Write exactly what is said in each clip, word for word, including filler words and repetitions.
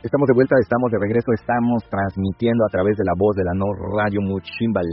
Estamos de vuelta, estamos de regreso, estamos transmitiendo a través de la voz de la No Radio Muchimbal.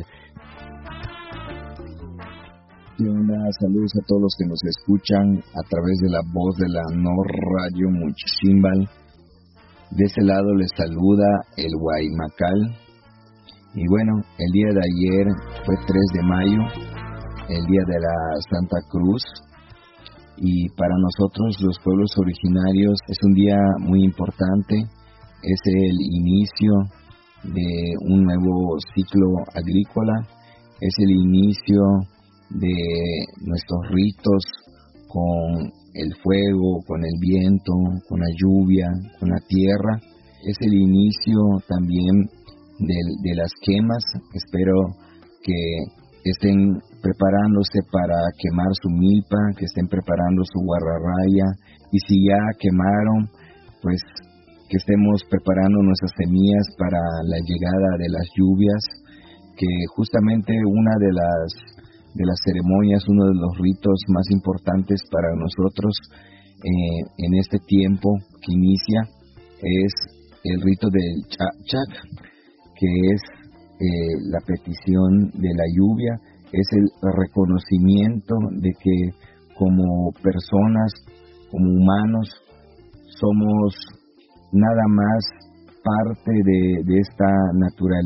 ¿Qué onda? Saludos a todos los que nos escuchan a través de la voz de la No Radio Muchimbal. De ese lado les saluda el Guaymacal. Y bueno, el día de ayer fue tres de mayo, el día de la Santa Cruz. Y para nosotros, los pueblos originarios, es un día muy importante. Es el inicio de un nuevo ciclo agrícola. Es el inicio de nuestros ritos con el fuego, con el viento, con la lluvia, con la tierra. Es el inicio también de, de las quemas. Espero que estén preparándose para quemar su milpa, que estén preparando su guarrarraya, y si ya quemaron, pues que estemos preparando nuestras semillas para la llegada de las lluvias, que justamente una de las de las ceremonias, uno de los ritos más importantes para nosotros eh, en este tiempo que inicia, es el rito del Chac, que es eh, la petición de la lluvia. Es el reconocimiento de que como personas, como humanos, somos nada más parte de, de esta naturaleza.